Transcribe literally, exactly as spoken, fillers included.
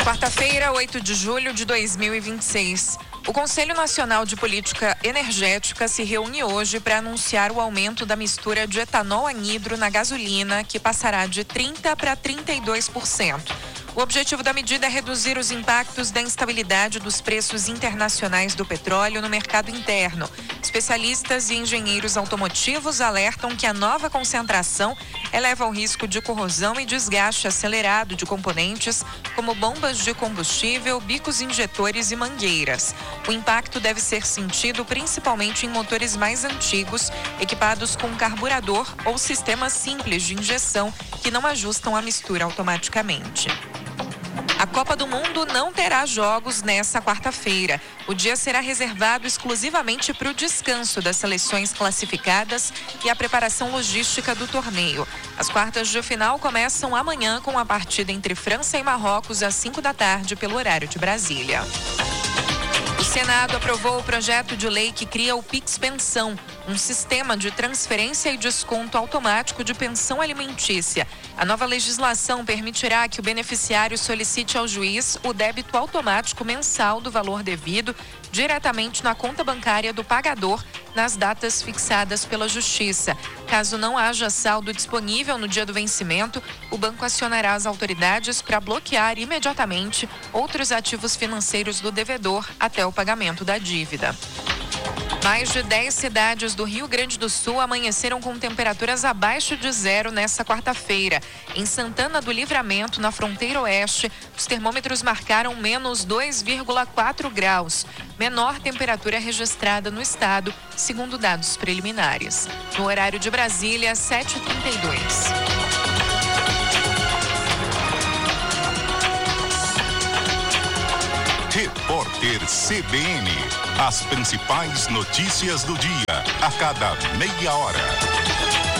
Quarta-feira, oito de julho de dois mil e vinte e seis. O Conselho Nacional de Política Energética se reúne hoje para anunciar o aumento da mistura de etanol anidro na gasolina, que passará de trinta por cento para trinta e dois por cento. O objetivo da medida é reduzir os impactos da instabilidade dos preços internacionais do petróleo no mercado interno. Especialistas e engenheiros automotivos alertam que a nova concentração eleva o risco de corrosão e desgaste acelerado de componentes como bombas de combustível, bicos injetores e mangueiras. O impacto deve ser sentido principalmente em motores mais antigos, equipados com carburador ou sistemas simples de injeção que não ajustam a mistura automaticamente. A Copa do Mundo não terá jogos nesta quarta-feira. O dia será reservado exclusivamente para o descanso das seleções classificadas e a preparação logística do torneio. As quartas de final começam amanhã com a partida entre França e Marrocos às cinco da tarde pelo horário de Brasília. O Senado aprovou o projeto de lei que cria o Pix Pensão, um sistema de transferência e desconto automático de pensão alimentícia. A nova legislação permitirá que o beneficiário solicite ao juiz o débito automático mensal do valor devido diretamente na conta bancária do pagador nas datas fixadas pela Justiça. Caso não haja saldo disponível no dia do vencimento, o banco acionará as autoridades para bloquear imediatamente outros ativos financeiros do devedor até o pagamento da dívida. Mais de dez cidades do Rio Grande do Sul amanheceram com temperaturas abaixo de zero nesta quarta-feira. Em Santana do Livramento, na fronteira oeste, os termômetros marcaram menos dois vírgula quatro graus. Menor temperatura registrada no estado, segundo dados preliminares. No horário de Brasília, sete e trinta e dois. Repórter C B N. As principais notícias do dia, a cada meia hora.